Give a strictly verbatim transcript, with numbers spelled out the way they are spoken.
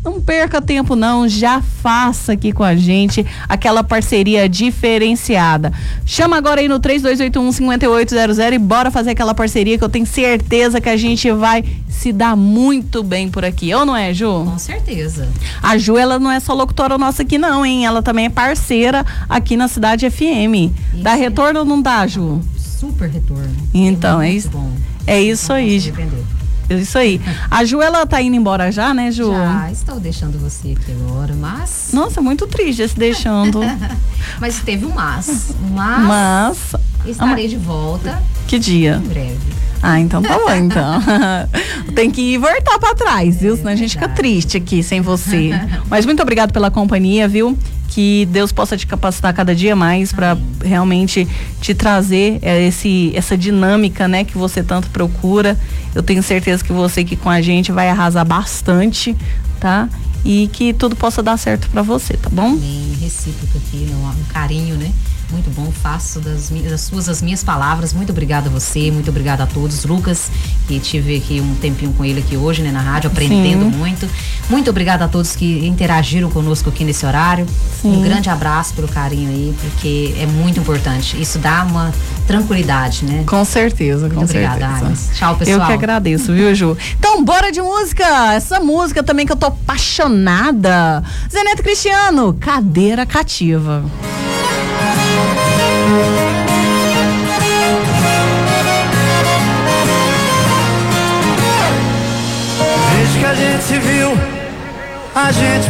Não perca tempo não, já faça aqui com a gente aquela parceria diferenciada. Chama agora aí no três dois oito um, cinco oito zero zero e bora fazer aquela parceria que eu tenho certeza que a gente vai se dar muito bem por aqui. Ou não é, Ju? Com certeza. A Ju, ela não é só locutora nossa aqui não, hein? Ela também é parceira aqui na Cidade F M. Isso. Dá retorno ou não dá, Ju? Super retorno. Então, é, é isso. Bom. É isso não aí. Isso aí. A Ju, ela tá indo embora já, né, Ju? Já, estou deixando você aqui agora, mas... Nossa, muito triste esse deixando. Mas teve um mas. Mas... Mas... Estarei de volta. Que dia? Em breve. Ah, então tá bom, então. Tem que ir voltar pra trás, viu? Senão a gente fica triste aqui sem você. Mas muito obrigado pela companhia, viu? Que Deus possa te capacitar cada dia mais para realmente te trazer é, esse, essa dinâmica, né, que você tanto procura. Eu tenho certeza que você aqui com a gente vai arrasar bastante, tá? E que tudo possa dar certo para você, tá bom? Amém. Recíproco aqui, um, um carinho, né? Muito bom, faço das, minhas, das suas as minhas palavras. Muito obrigada a você, muito obrigada a todos. Lucas, que tive aqui um tempinho com ele aqui hoje, né, na rádio, aprendendo Sim. muito. Muito obrigada a todos que interagiram conosco aqui nesse horário. Sim. Um grande abraço pelo carinho aí, porque é muito importante. Isso dá uma tranquilidade, né? Com certeza, muito com obrigada, certeza. Agnes. Tchau, pessoal. Eu que agradeço, viu, Ju? Então, bora de música. Essa música também que eu tô apaixonada. Zé Neto Cristiano, Cadeira Cativa. Desde que a gente se viu, a gente